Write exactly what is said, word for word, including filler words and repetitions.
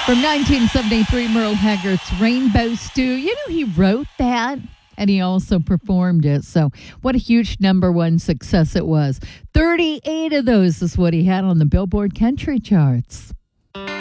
From nineteen seventy-three, Merle Haggard's Rainbow Stew. You know, he wrote that and he also performed it. So what a huge number one success it was. thirty-eight of those is what he had on the Billboard Country charts.